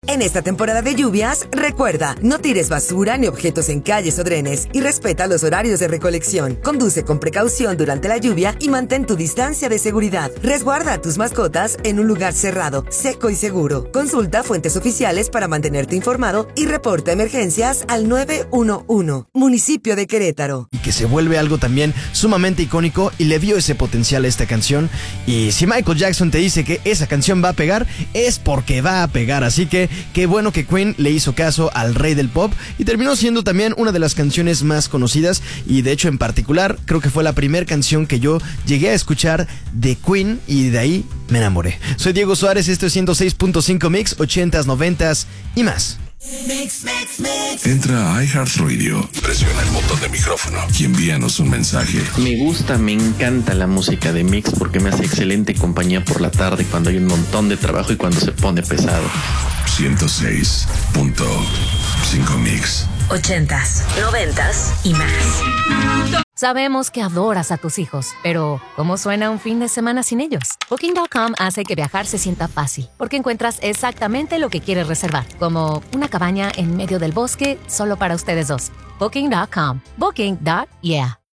En esta temporada de lluvias, recuerda, no tires basura ni objetos en calles o drenes y respeta los horarios de recolección. Conduce con precaución durante la lluvia y mantén tu distancia de seguridad. Resguarda a tus mascotas en un lugar cerrado, seco y seguro. Consulta fuentes oficiales para mantenerte informado y reporta emergencias al 911. Municipio de Querétaro. Y que se vuelve algo también sumamente icónico y le dio ese potencial a esta canción. Y si Michael Jackson te dice que esa canción va a pegar, es porque va a pegar. Así que qué bueno que Queen le hizo caso al rey del pop y terminó siendo también una de las canciones más conocidas. Y de hecho, en particular, creo que fue la primera canción que yo llegué a escuchar de Queen y de ahí me enamoré. Soy Diego Suárez, esto es 106.5 Mix, 80s, 90s y más. Entra a iHeartRadio, presiona el botón de micrófono y envíanos un mensaje. Me encanta la música de Mix porque me hace excelente compañía por la tarde cuando hay un montón de trabajo y cuando se pone pesado. 106.5 Mix. 80s, 90s y más. Sabemos que adoras a tus hijos, pero ¿cómo suena un fin de semana sin ellos? Booking.com hace que viajar se sienta fácil, porque encuentras exactamente lo que quieres reservar, como una cabaña en medio del bosque solo para ustedes dos. Booking.com. Booking.yeah.